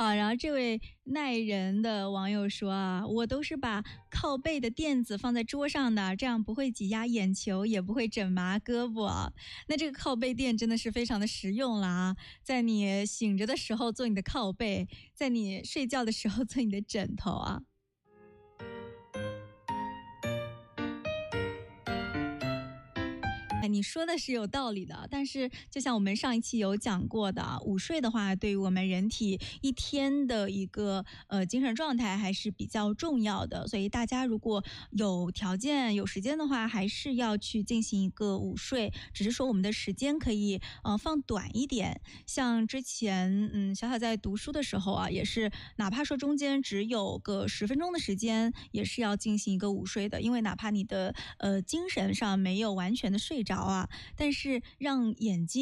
好，然后这位耐人的网友说啊，我都是把靠背的垫子放在桌上的，这样不会挤压眼球，也不会整麻胳膊。那这个靠背垫真的是非常的实用了啊，在你醒着的时候做你的靠背，在你睡觉的时候做你的枕头啊。你说的是有道理的，但是就像我们上一期有讲过的，午睡的话对于我们人体一天的一个精神状态还是比较重要的，所以大家如果有条件有时间的话，还是要去进行一个午睡，只是说我们的时间可以放短一点。像之前小小在读书的时候啊，也是哪怕说中间只有个10分钟的时间，也是要进行一个午睡的，因为哪怕你的精神上没有完全的睡着啊，但是让眼睛